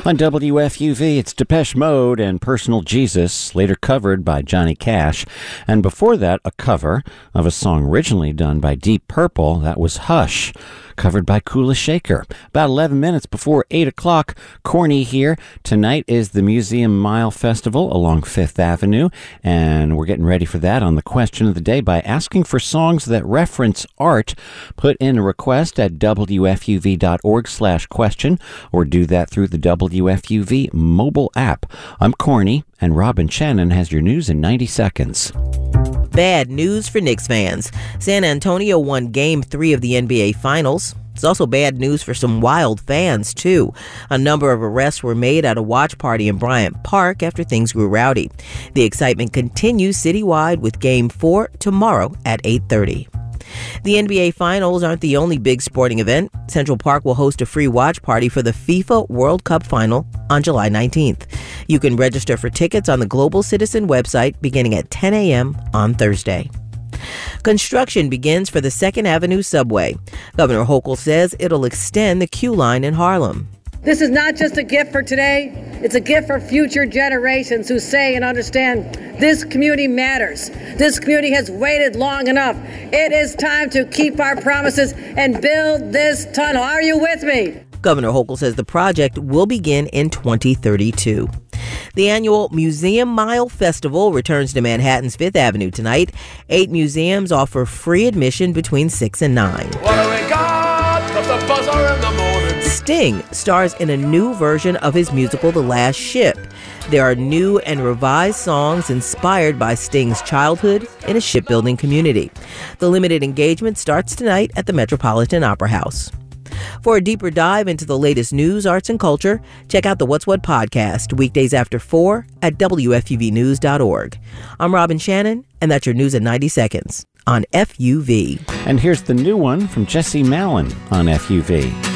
On WFUV, it's Depeche Mode and Personal Jesus, later covered by Johnny Cash. And before that, a cover of a song originally done by Deep Purple. That was Hush, covered by Kula Shaker. About 11 minutes before 8 o'clock, Corny here. Tonight is the Museum Mile Festival along Fifth Avenue, and we're getting ready for that on the question of the day by asking for songs that reference art. Put in a request at wfuv.org/question, or do that through the WFUV mobile app. I'm Corny, and Robin Shannon has your news in 90 seconds. Bad news for Knicks fans. San Antonio won Game 3 of the NBA Finals. It's also bad news for some Wild fans, too. A number of arrests were made at a watch party in Bryant Park after things grew rowdy. The excitement continues citywide with Game 4 tomorrow at 8:30. The NBA Finals aren't the only big sporting event. Central Park will host a free watch party for the FIFA World Cup Final on July 19th. You can register for tickets on the Global Citizen website beginning at 10 a.m. on Thursday. Construction begins for the 2nd Avenue subway. Governor Hochul says it'll extend the Q line in Harlem. This is not just a gift for today, it's a gift for future generations who say and understand this community matters. This community has waited long enough. It is time to keep our promises and build this tunnel. Are you with me? Governor Hochul says the project will begin in 2032. The annual Museum Mile Festival returns to Manhattan's Fifth Avenue tonight. 8 museums offer free admission between 6 and 9. What do we got? The buzzer in the morning. Sting stars in a new version of his musical The Last Ship. There are new and revised songs inspired by Sting's childhood in a shipbuilding community. The limited engagement starts tonight at the Metropolitan Opera House. For a deeper dive into the latest news, arts, and culture, check out the What's What podcast, weekdays after 4 at WFUVnews.org. I'm Robin Shannon, and that's your news in 90 seconds on FUV. And here's the new one from Jesse Malin on FUV.